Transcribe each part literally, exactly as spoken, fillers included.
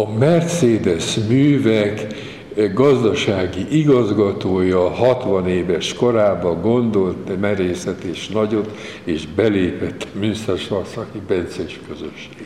a Mercedes művek gazdasági igazgatója hatvan éves korában gondolt merészet és nagyot, és belépett a Münsterschwarzbach bencés közösségbe.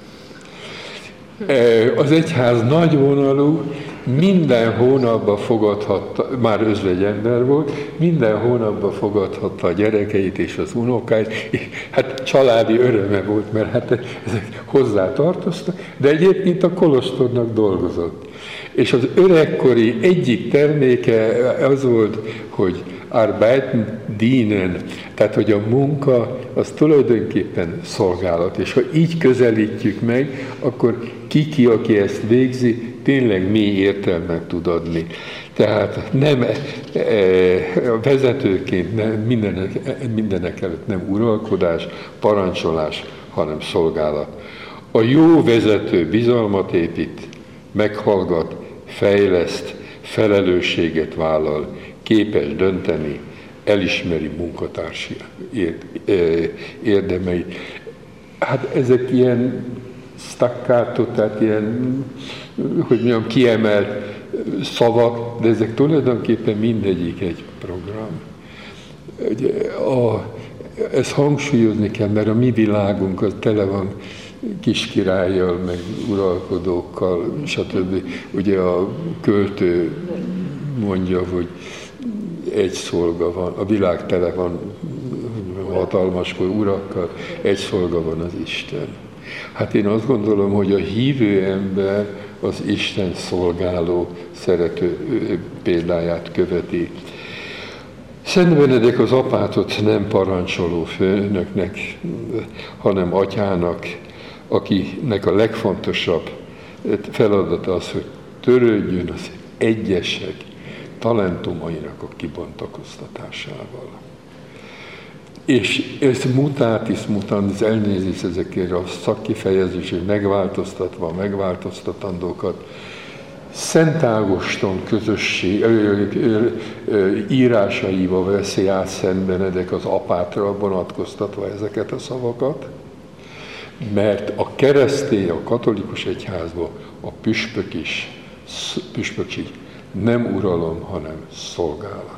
Az egyház nagyvonalú, minden hónapban fogadhatta, már özvegyember volt, minden hónapban fogadhatta a gyerekeit és az unokáit. Hát családi öröme volt, mert hát ezek hozzá tartoztak, de egyébként a kolostornak dolgozott. És az öregkori egyik terméke az volt, hogy arbeiten, dienen, tehát hogy a munka az tulajdonképpen szolgálat, és ha így közelítjük meg, akkor ki-ki, aki ezt végzi, tényleg mély értelmet tud adni. Tehát nem e, e, vezetőként nem, mindenek, mindenek előtt nem uralkodás, parancsolás, hanem szolgálat. A jó vezető bizalmat épít, meghallgat, fejleszt, felelősséget vállal, képes dönteni, elismeri munkatársi érdemeit. Hát ezek ilyen staccato, tehát ilyen, hogy mondjam, kiemelt szavak, de ezek tulajdonképpen mindegyik egy program. Ugye, a, ezt hangsúlyozni kell, mert a mi világunk az tele van kiskirállyal, meg uralkodókkal, stb. Ugye a költő mondja, hogy egy szolga van, a világ tele van hatalmaskor urakkal, egy szolga van, az Isten. Hát én azt gondolom, hogy a hívő ember az Isten szolgáló, szerető példáját követi. Szent Benedek az apátot nem parancsoló főnöknek, hanem atyának, akinek a legfontosabb feladata az, hogy törődjön az egyesek talentumainak a kibontakoztatásával. És ez mutatis mutandis, elnézést ezekért a szakkifejezés, hogy megváltoztatva a megváltoztatandókat, Szent Ágoston közösség ö, ö, ö, írásaiba veszi át Szent Benedek az apátra vonatkoztatva ezeket a szavakat, mert a keresztény, a katolikus egyházban a püspök is, püspök is nem uralom, hanem szolgálat.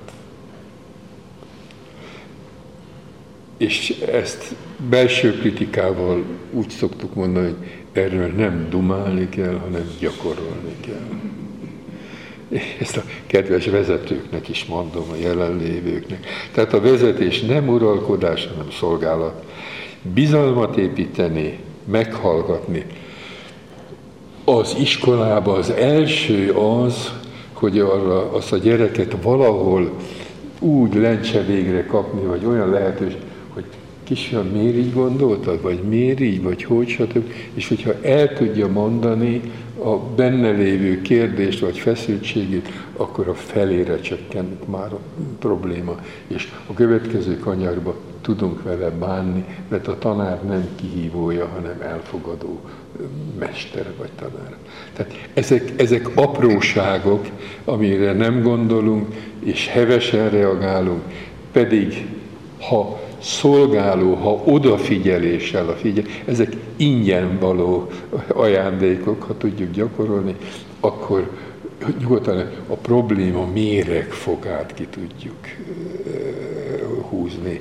És ezt belső kritikával úgy szoktuk mondani, hogy erről nem dumálni kell, hanem gyakorolni kell. Ezt a kedves vezetőknek is mondom, a jelenlévőknek. Tehát a vezetés nem uralkodás, hanem szolgálat. Bizalmat építeni, meghallgatni. Az iskolában az első az, hogy arra, azt a gyereket valahol úgy lencse végre kapni, vagy olyan lehetőség, hogy kisfiam, miért így gondoltad, vagy miért így, vagy hogy, stb. És hogyha el tudja mondani a benne lévő kérdést, vagy feszültségét, akkor a felére csökken már a probléma. És a következő kanyarban tudunk vele bánni, mert a tanár nem kihívója, hanem elfogadó mester vagy tanár. Tehát ezek, ezek apróságok, amire nem gondolunk, és hevesen reagálunk, pedig ha szolgáló, ha odafigyeléssel, a figyel, ezek ingyen való ajándékok, ha tudjuk gyakorolni, akkor nyugodtan a probléma méregfokát ki tudjuk húzni.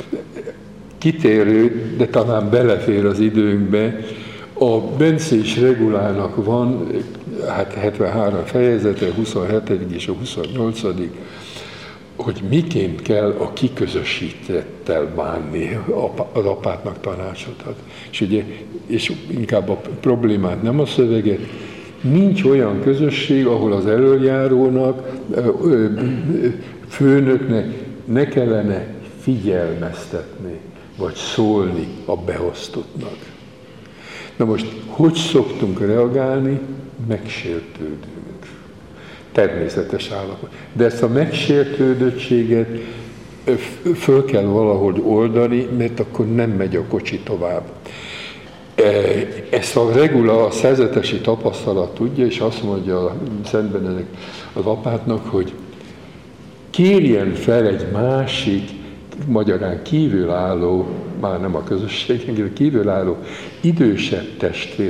Kitérő, de talán belefér az időnkbe, a bencés regulának van hát hetvenhárom fejezete, a huszonhetedik és a huszonnyolcadik, hogy miként kell a kiközösítettel bánni, az apátnak tanácsot ad. És, ugye, és inkább a problémát, nem a szöveget, nincs olyan közösség, ahol az elöljárónak, főnöknek ne kellene figyelmeztetni, vagy szólni a beosztottnak. Na most, hogy szoktunk reagálni? Megsértődünk. Természetes állapot. De ezt a megsértődöttséget föl kell valahogy oldani, mert akkor nem megy a kocsi tovább. Ezt a regula, a szerzetesi tapasztalat tudja, és azt mondja a Szent Benedek az apátnak, hogy kérjen fel egy másik, magyarán kívülálló, már nem a közösségen, kívülálló idősebb testvér,